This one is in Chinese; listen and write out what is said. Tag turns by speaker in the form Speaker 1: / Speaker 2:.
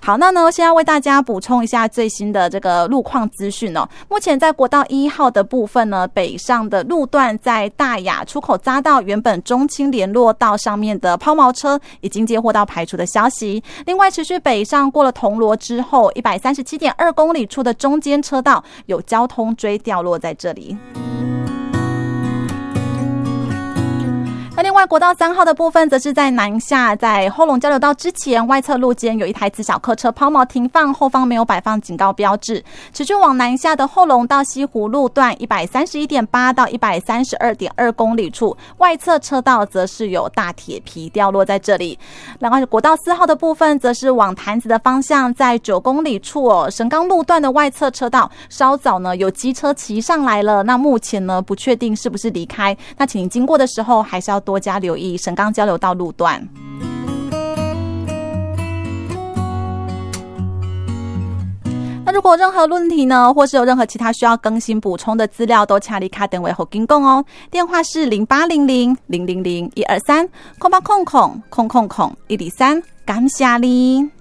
Speaker 1: 好，那呢，现在为大家补充一下最新的这个路况资讯哦。目前在国道1号的部分呢，北上的路段在大雅出口匝道原本中清联络道上面的抛锚车已经接获到排除的消息。另外，持续北上过了铜锣之后，137.2公里处的中间车道有交通锥掉落在这里。那另外国道3号的部分则是在南下，在后龙交流道之前外侧路肩有一台自小客车抛锚停放，后方没有摆放警告标志。持续往南下的后龙到西湖路段131.8到132.2公里处外侧车道则是有大铁皮掉落在这里。然后国道4号的部分则是往潭子的方向，在9公里处神冈路段的外侧车道稍早呢有机车骑上来了，那目前呢不确定是不是离开，那请您经过的时候还是要多加留意神冈交流道路段。那如果有任何问题呢，或是有任何其他需要更新补充的资料，都请你打电话给金讲哦。电话是0800-000-123 0800-000-123，感谢你。